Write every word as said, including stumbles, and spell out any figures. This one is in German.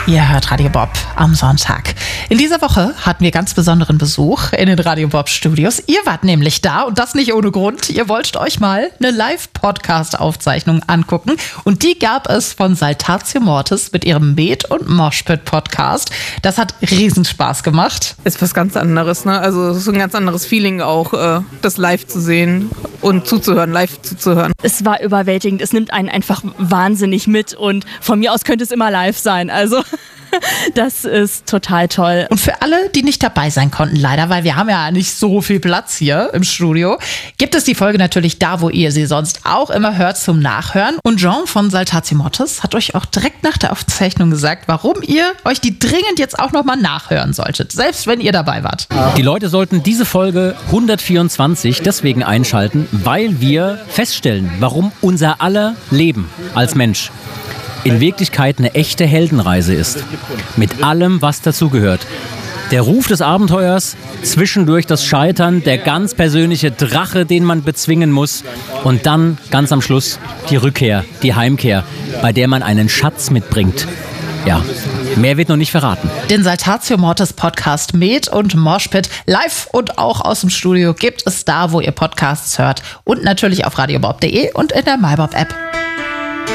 Ihr hört Radio Bob am Sonntag. In dieser Woche hatten wir ganz besonderen Besuch in den Radio Bob Studios. Ihr wart nämlich da und das nicht ohne Grund. Ihr wolltet euch mal eine Live-Podcast-Aufzeichnung angucken und die gab es von Saltatio Mortis mit ihrem Med- und Moshpit-Podcast. Das hat Riesenspaß gemacht. Ist was ganz anderes, ne? Also es ist ein ganz anderes Feeling auch, äh, das live zu sehen und zuzuhören, live zuzuhören. Es war überwältigend, es nimmt einen einfach wahnsinnig mit und von mir aus könnte es immer live sein, also das ist total toll. Und für alle, die nicht dabei sein konnten, leider, weil wir haben ja nicht so viel Platz hier im Studio, gibt es die Folge natürlich da, wo ihr sie sonst auch immer hört, zum Nachhören. Und Jean von Saltatio Mortis hat euch auch direkt nach der Aufzeichnung gesagt, warum ihr euch die dringend jetzt auch nochmal nachhören solltet, selbst wenn ihr dabei wart. Die Leute sollten diese Folge hundertvierundzwanzig deswegen einschalten, weil wir feststellen, warum unser aller Leben als Mensch in Wirklichkeit eine echte Heldenreise ist. Mit allem, was dazugehört. Der Ruf des Abenteuers, zwischendurch das Scheitern, der ganz persönliche Drache, den man bezwingen muss und dann ganz am Schluss die Rückkehr, die Heimkehr, bei der man einen Schatz mitbringt. Ja, mehr wird noch nicht verraten. Den Saltatio Mortis Podcast Med und Moshpit live und auch aus dem Studio gibt es da, wo ihr Podcasts hört und natürlich auf radiobob punkt de und in der MyBob App.